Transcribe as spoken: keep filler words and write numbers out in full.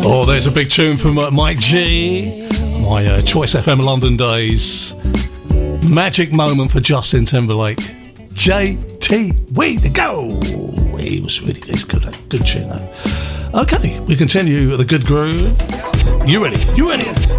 Oh, there's a big tune from uh, Mike G, my uh, Choice F M London days. Magic moment for Justin Timberlake. J T, way to go! He was really he's good, good tune, though. Okay, we continue with the good groove. You ready? You ready?